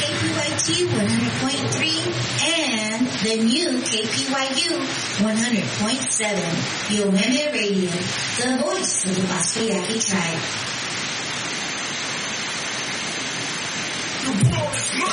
KPYT 100.3 and the new KPYU 100.7. Yoheme Radio, the voice of the Basco Yaqui tribe.